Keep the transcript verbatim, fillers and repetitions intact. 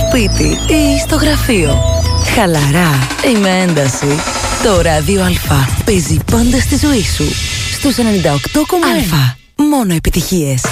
σπίτι ή στο γραφείο. Χαλαρά ή με ένταση. Το Ράδιο Α παίζει πάντα στη ζωή σου. Στους ενενήντα οκτώ κόμμα ένα. Μόνο επιτυχίες.